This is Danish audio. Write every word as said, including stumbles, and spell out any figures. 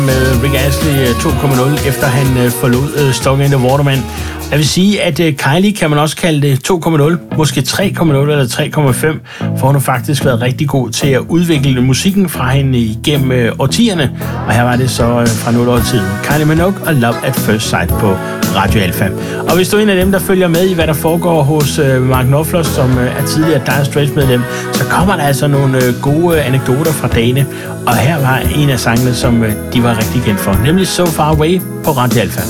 med Rick Astley to punkt nul, efter han forlod Stuck in the Waterman. Jeg vil sige, at Kylie kan man også kalde det to punkt nul, måske tre punkt nul eller tre komma fem, for hun har faktisk været rigtig god til at udvikle musikken fra hende igennem årtierne, og her var det så fra nul år tiden. Kylie Minogue og Love at First Sight på Radio Alpha. Og hvis du er en af dem, der følger med i, hvad der foregår hos Mark Knopfler, som er tidligere Dire Straits medlem, så kommer der altså nogle gode anekdoter fra dagene, og her var en af sangene, som de var rigtig kendt for, nemlig So Far Away på Radio Alpha.